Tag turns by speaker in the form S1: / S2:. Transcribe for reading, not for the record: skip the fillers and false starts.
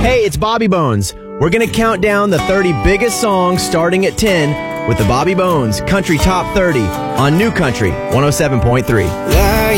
S1: Hey, it's Bobby Bones. We're going to count down the 30 biggest songs starting at 10 with the Bobby Bones Country Top 30 on New Country 107.3.